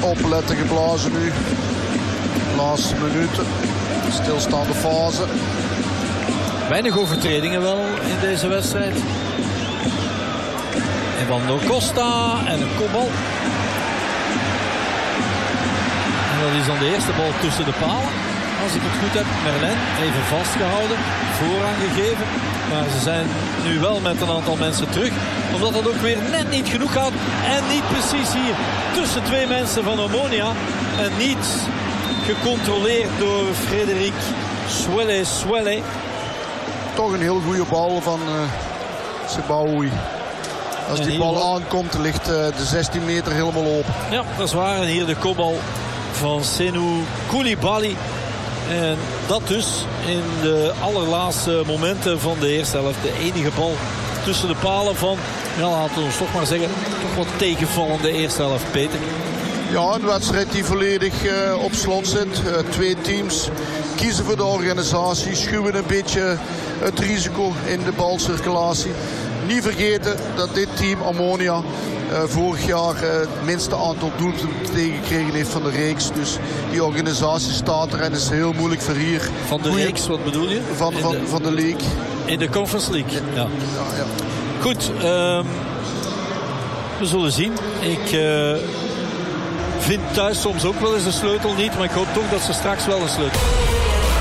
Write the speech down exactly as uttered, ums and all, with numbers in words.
Opletten geblazen nu. Laatste minuten. Stilstaande fase. Weinig overtredingen wel in deze wedstrijd. Evandro Costa en een kopbal. En dat is dan de eerste bal tussen de palen. Als ik het goed heb, Merlin even vastgehouden, voorrang gegeven. Maar ze zijn nu wel met een aantal mensen terug. Omdat het ook weer net niet genoeg gaat. En niet precies hier tussen twee mensen van Omonia. En niet gecontroleerd door Frederik Swelle Swelle. Toch een heel goede bal van uh, Sebaoui. Als die bal wel aankomt, ligt uh, de zestien meter helemaal open. Ja, dat is waar. En hier de kopbal van Senou Koulibaly. En dat dus in de allerlaatste momenten van de eerste helft. De enige bal tussen de palen van, ja, laten we ons toch maar zeggen, toch wat tegenvallende eerste helft, Peter. Ja, een wedstrijd die volledig uh, op slot zit. Uh, twee teams kiezen voor de organisatie, schuwen een beetje het risico in de balcirculatie. Niet vergeten dat dit team Omonia uh, vorig jaar uh, het minste aantal doelpunten tegengekregen heeft van de reeks. Dus die organisatie staat er en is heel moeilijk voor hier. Van de Goeie... reeks, wat bedoel je? Van, van, de... van de league. In de Conference League, ja. ja. ja, ja. Goed, um, we zullen zien. Ik uh, vind thuis soms ook wel eens de sleutel niet, maar ik hoop toch dat ze straks wel een sleutel.